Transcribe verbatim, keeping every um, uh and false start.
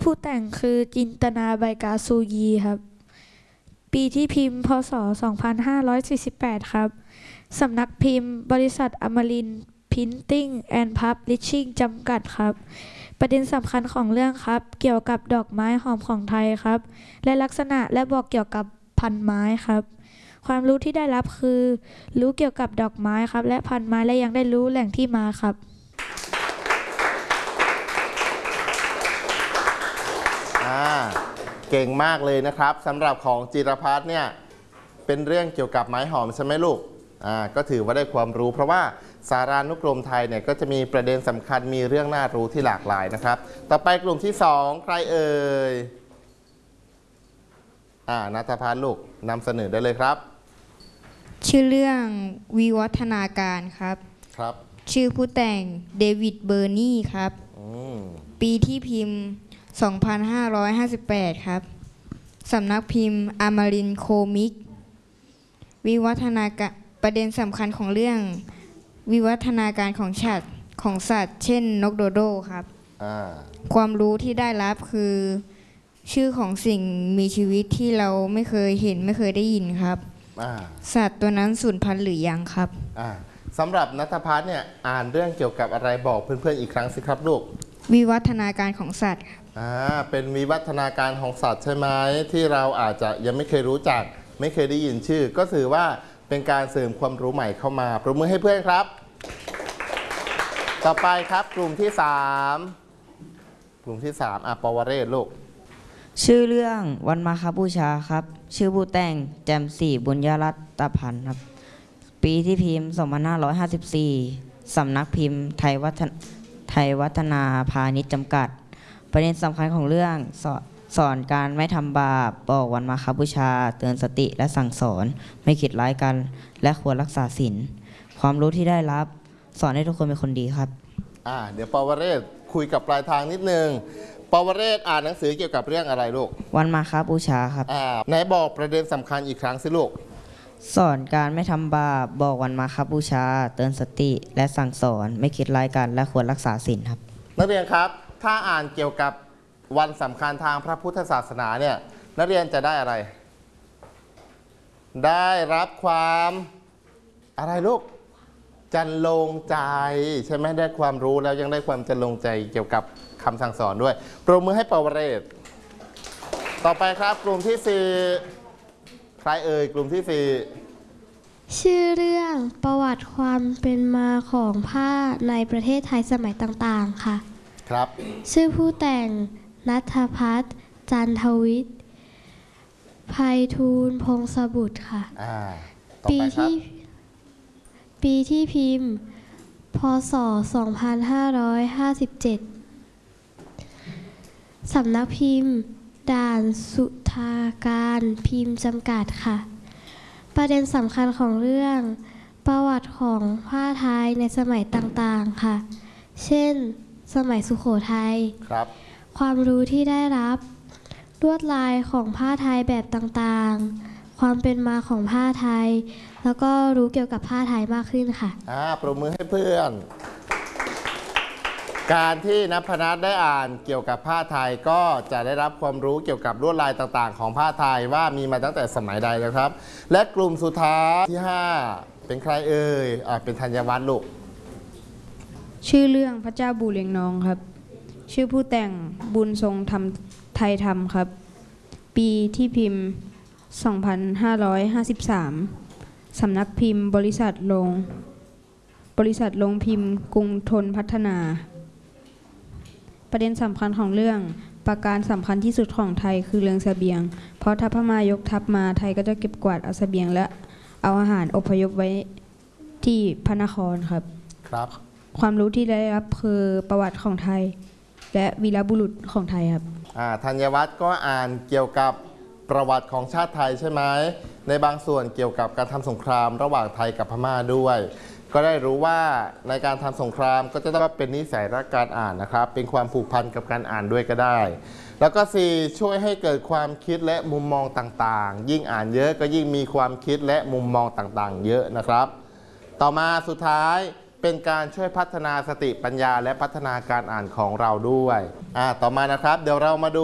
ผู้แต่งคือจินตนาใบกาซูยีครับปีที่พิมพ์พศสองพันห้าร้อยสี่สิบแปดครับสำนักพิมพ์บริษัทอมรินทร์พิมพ์ติ้งแอนด์พับลิชชิ่งจำกัดครับประเด็นสำคัญของเรื่องครับเกี่ยวกับดอกไม้หอมของไทยครับและลักษณะและบอกเกี่ยวกับพันไม้ครับความรู้ที่ได้รับคือรู้เกี่ยวกับดอกไม้ครับและพันไม้และยังได้รู้แหล่งที่มาครับอ่าเก่งมากเลยนะครับสำหรับของจิรพัฒน์เนี่ยเป็นเรื่องเกี่ยวกับไม้หอมใช่ไหมลูกอ่าก็ถือว่าได้ความรู้เพราะว่าสารานุกรมไทยเนี่ยก็จะมีประเด็นสำคัญมีเรื่องน่ารู้ที่หลากหลายนะครับต่อไปกลุ่มที่สองใครเอ่ยอ่าณัฐพัฒน์ลูกนำเสนอได้เลยครับชื่อเรื่องวิวัฒนาการครับครับชื่อผู้แต่งเดวิดเบอร์นีครับปีที่พิมพ์สองพันห้าร้อยห้าสิบแปดครับสำนักพิมพ์อมรินทร์โคมิกวิวัฒนาการประเด็นสำคัญของเรื่องวิวัฒนาการของสัตว์ของสัตว์เช่นนกโดโดครับความรู้ที่ได้รับคือชื่อของสิ่งมีชีวิตที่เราไม่เคยเห็นไม่เคยได้ยินครับสัตว์ตัวนั้นสูญพันธุ์หรือยังครับสำหรับณัฐพัฒน์เนี่ยอ่านเรื่องเกี่ยวกับอะไรบอกเพื่อนๆอีกครั้งสิครับลูกวิวัฒนาการของสัตว์อ่าเป็นวิวัฒนาการของสัตว์ใช่ไหมที่เราอาจจะยังไม่เคยรู้จักไม่เคยได้ยินชื่อก็ถือว่าเป็นการเสริมความรู้ใหม่เข้ามาปรบมือให้เพื่อนครับต่อไปครับกลุ่มที่สามกลุ่มที่สามอ่ะปวเรศลูกชื่อเรื่องวันมาฆบูชาครับชื่อผู้แต่งแจ่มศรีบุญยรัตพันธ์ครับปีที่พิมพ์สองพันห้าร้อยห้าสิบสี่สำนักพิมพ์ไทยวัฒนไทยวัฒนาพาณิชย์จำกัดประเด็นสำคัญของเรื่องสอนสอนการไม่ทำบาปบอกวันมาฆบูชาเตือนสติและสั่งสอนไม่คิดร้ายกันและควรรักษาศีลความรู้ที่ได้รับสอนให้ทุกคนเป็นคนดีครับอ่าเดี๋ยวปวเรศคุยกับปลายทางนิดนึงปวเรศอ่านหนังสือเกี่ยวกับเรื่องอะไรลูกวันมาฆบูชาครับอ่าไหนบอกประเด็นสำคัญอีกครั้งสิลูกสอนการไม่ทำบาปบอกวันมาฆบูชาเตือนสติและสั่งสอนไม่คิดร้ายกันและควรรักษาศีลครับนักเรียนครับถ้าอ่านเกี่ยวกับวันสำคัญทางพระพุทธศาสนาเนี่ยนักเรียนจะได้อะไรได้รับความอะไรลูกจันลงใจใช่ไหมได้ความรู้แล้วยังได้ความจันลงใจเกี่ยวกับคำสั่งสอนด้วยปรบมือให้ปวเรศต่อไปครับกลุ่มที่สี่ใครเอ่ยกลุ่มที่สี่ชื่อเรื่องประวัติความเป็นมาของผ้าในประเทศไทยสมัยต่างๆค่ะครับชื่อผู้แต่งณัฐพัฒน์จันทวิทย์ไพฑูรย์พงศบุตรค่ะปีที่ปีที่พิมพ์พศสองพันห้าร้อยห้าสิบเจ็ดสำนักพิมพ์ด่านสุทาการพิมพ์จำกัดค่ะประเด็นสำคัญของเรื่องประวัติของผ้าไทยในสมัยต่างๆค่ะเช่นสมัยสุโขทัยครับความรู้ที่ได้รับลวดลายของผ้าไทยแบบต่างๆความเป็นมาของผ้าไทยแล้วก็รู้เกี่ยวกับผ้าไทยมากขึ้นค่ะอ่าปรบมือให้เพื่อนการที่ณัฐพัฒน์ได้อ่านเกี่ยวกับผ้าไทยก็จะได้รับความรู้เกี่ยวกับลวดลายต่างๆของผ้าไทยว่ามีมาตั้งแต่สมัยใดนะครับและกลุ่มสุดท้ายที่ห้าเป็นใครเอ่ยอ่าเป็นธัญวัฒน์ลูกชื่อเรื่องพระเจ้าบูเลียงนองครับชื่อผู้แต่งบุญทรงธรรมไทยธรรมครับปีที่พิมพ์สองพันห้าร้อยห้าสิบสามสำนักพิมพ์บริษัทลงบริษัทลงพิมพ์กรุงธนพัฒนาประเด็นสำคัญของเรื่องประการสำคัญที่สุดของไทยคือเรื่องเสบียงเพราะถ้าพม่ายกทัพมาไทยก็จะเก็บกวาดเอาเสบียงและเอาอาหารอพยพไว้ที่พระนครครับครับความรู้ที่ได้รับคือประวัติของไทยและวีรบุรุษของไทยครับธัญวัฒน์ก็อ่านเกี่ยวกับประวัติของชาติไทยใช่ไหมในบางส่วนเกี่ยวกับการทำสงครามระหว่างไทยกับพม่าด้วยก็ได้รู้ว่าในการทำสงครามก็จะต้องเป็นนิสัยรักการอ่านนะครับเป็นความผูกพันกับการอ่านด้วยก็ได้แล้วก็สี่ช่วยให้เกิดความคิดและมุมมองต่างๆยิ่งอ่านเยอะก็ยิ่งมีความคิดและมุมมองต่างๆเยอะนะครับต่อมาสุดท้ายเป็นการช่วยพัฒนาสติปัญญาและพัฒนาการอ่านของเราด้วยอ่าต่อมานะครับเดี๋ยวเรามาดู